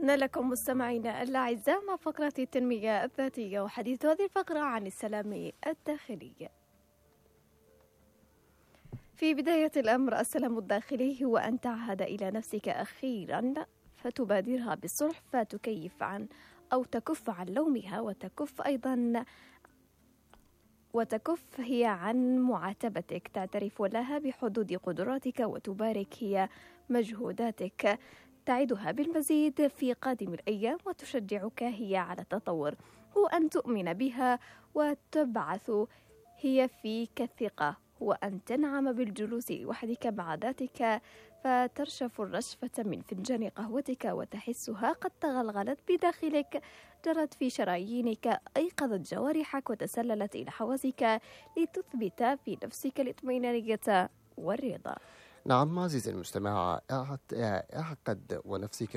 عدنا لكم مستمعينا الأعزاء مع فقرة التنمية الذاتية، وحديث هذه الفقرة عن السلام الداخلي. في بداية الأمر السلام الداخلي هو أن تعهد إلى نفسك أخيرا فتبادرها بالصلح، فتكيف عن أو تكف عن لومها، وتكف هي عن معاتبتك، تعترف لها بحدود قدراتك وتبارك هي مجهوداتك، تعدها بالمزيد في قادم الأيام وتشجعك هي على التطور، هو أن تؤمن بها وتبعث هي فيك الثقة، هو أن تنعم بالجلوس لوحدك مع ذاتك فترشف الرشفة من فنجان قهوتك وتحسها قد تغلغلت بداخلك، جرت في شرايينك، أيقظت جوارحك وتسللت إلى حواسك لتثبت في نفسك الاطمئنانية والرضا. نعم عزيزي المستمع، اعقد ونفسك